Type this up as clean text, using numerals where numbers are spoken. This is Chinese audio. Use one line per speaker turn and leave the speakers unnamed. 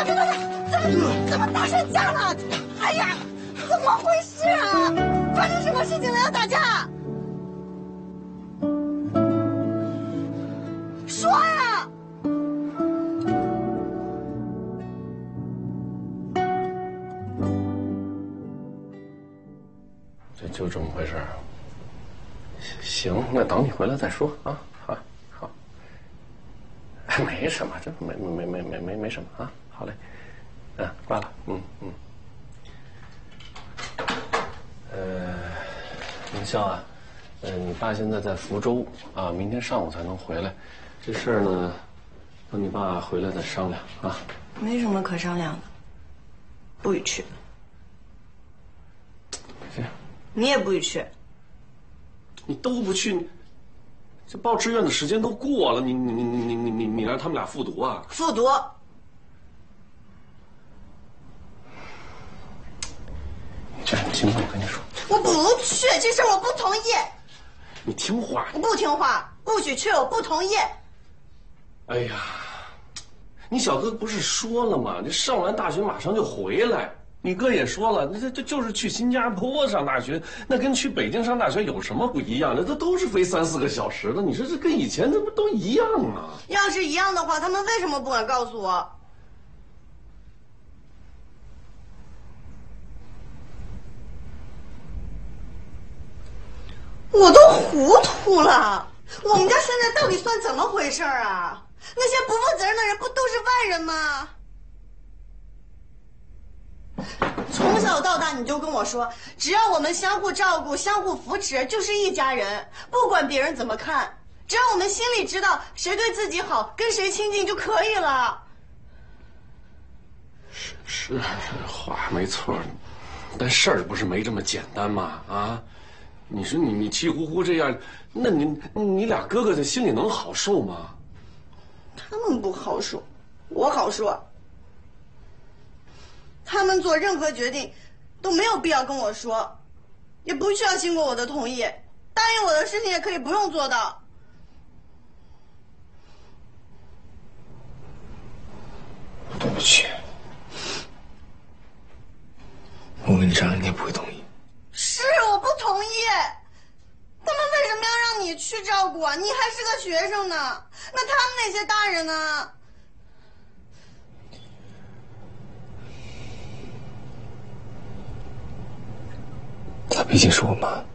怎么打上架了？哎呀，怎么回事啊？发生什么事情了要打架？说呀！
就这么回事。行，那等你回来再说啊。好，没什么，这没什么啊。好嘞，挂了。明孝啊，你爸现在在福州啊，明天上午才能回来。这事儿呢，等你爸回来再商量啊。
没什么可商量的，不许去。
行，
你也不许去。
你都不去，这报志愿的时间都过了，你让他们俩复读啊？
复读。
这行吧，我跟你说，
我不去，这事我不同意。
你听话。
我不听话，不许去，我不同意。
哎呀，你小哥不是说了吗？这上完大学马上就回来。你哥也说了，这就是去新加坡上大学，那跟去北京上大学有什么不一样的？这都是飞3、4个小时的。你说这跟以前这不都一样啊？
要是一样的话，他们为什么不敢告诉我？我都糊涂了，我们家现在到底算怎么回事啊？那些不负责任的人不都是外人吗？从小到大你就跟我说，只要我们相互照顾、相互扶持，就是一家人，不管别人怎么看，只要我们心里知道谁对自己好，跟谁亲近就可以了。
是话没错，但事儿不是没这么简单吗？啊，你说你气呼呼这样，那你俩哥哥这心里能好受吗？
他们不好受，我好受。他们做任何决定都没有必要跟我说，也不需要经过我的同意，答应我的事情也可以不用做到。
对不起，我跟你商量，你也不会同意。
是我不同意，他们为什么要让你去照顾啊？你还是个学生呢，那他们那些大人呢？
她毕竟是我妈。